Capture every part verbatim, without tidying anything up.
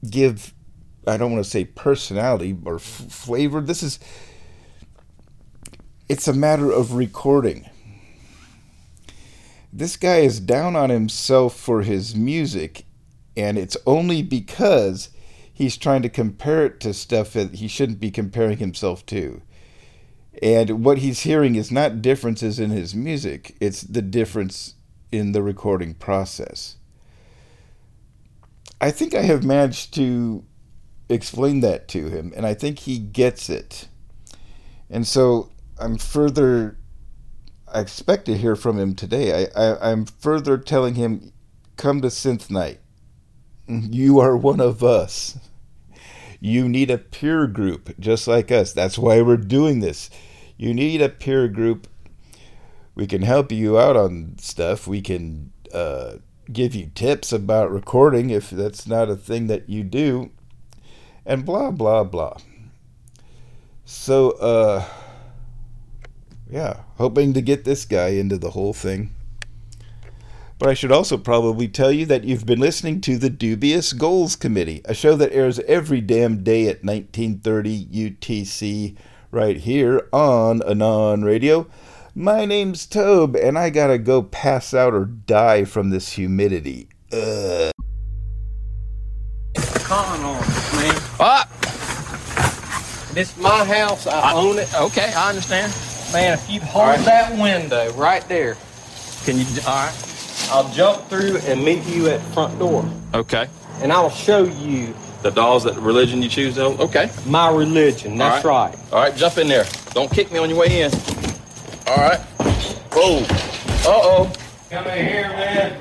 give, I don't want to say personality or f- flavor. This is, it's a matter of recording. This guy is down on himself for his music, and it's only because he's trying to compare it to stuff that he shouldn't be comparing himself to. And what he's hearing is not differences in his music, it's the difference in the recording process. I think I have managed to explain that to him, and I think he gets it. And so I'm further, I expect to hear from him today. I, I, I'm further telling him, come to Synth Night. You are one of us. You need a peer group just like us. That's why we're doing this. You need a peer group. We can help you out on stuff. We can uh, give you tips about recording if that's not a thing that you do. And blah, blah, blah. So, uh, yeah, hoping to get this guy into the whole thing. But I should also probably tell you that you've been listening to the Dubious Goals Committee, a show that airs every damn day at nineteen thirty U T C right here on Anon Radio. My name's Tobe, and I gotta go pass out or die from this humidity. Ugh. Con on us, man. What? This is my house. I, I own it. Okay, I understand. Man, if you hold right. that window right there, can you? All right. I'll jump through and meet you at the front door. Okay. And I'll show you the dolls that religion you choose, though. Okay. My religion. That's All right. right. All right, jump in there. Don't kick me on your way in. All right. Whoa. Uh-oh. Come in here, man.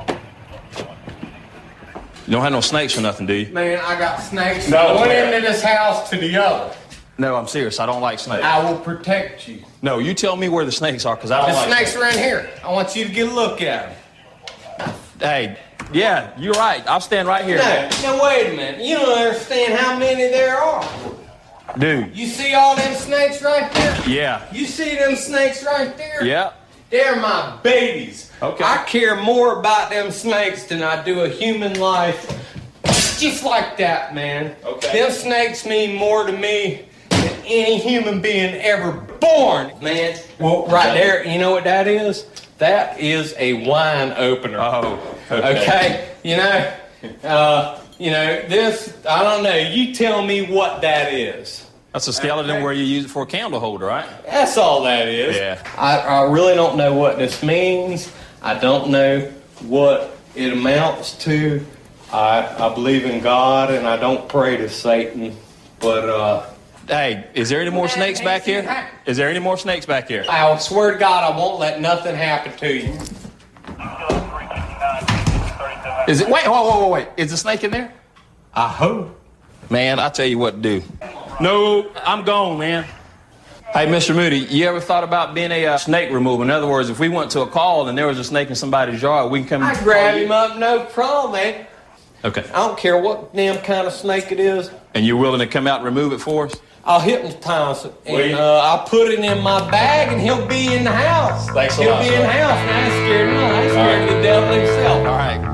You don't have no snakes or nothing, do you? Man, I got snakes. No. One end of this house to the other. No, I'm serious. I don't like snakes. I will protect you. No, you tell me where the snakes are, because I don't the like snakes. snakes. The snakes are in here. I want you to get a look at them. Hey, yeah, you're right. I'll stand right here. No, now wait a minute. You don't understand how many there are. Dude. You see all them snakes right there? Yeah. You see them snakes right there? Yeah. They're my babies. Okay. I care more about them snakes than I do a human life. Just like that, man. Okay. Them snakes mean more to me than any human being ever born, man. Well, right there, you know what that is? That is a wine opener. Oh, okay. Okay? You know, uh, you know, this, I don't know. You tell me what that is. That's a skeleton okay. where you use it for a candle holder, right? That's all that is. Yeah. I, I really don't know what this means. I don't know what it amounts to. I, I believe in God, and I don't pray to Satan. But, uh... Hey, is there any more snakes back here? Is there any more snakes back here? I swear to God, I won't let nothing happen to you. Is it? Wait, whoa, whoa, whoa, wait. Is the snake in there? I hope. Man, I tell you what to do. No, I'm gone, man. Hey, Mister Moody, you ever thought about being a uh, snake remover? In other words, if we went to a call and there was a snake in somebody's yard, we can come... I grab him up, no problem, man. Okay. I don't care what damn kind of snake it is. And you're willing to come out and remove it for us? I'll hypnotize it, and uh, I'll put it in my bag, and he'll be in the house. Thanks a he'll lot. He'll be in the house, and I ain't scared of nothing. I ain't scared of the devil himself. All right.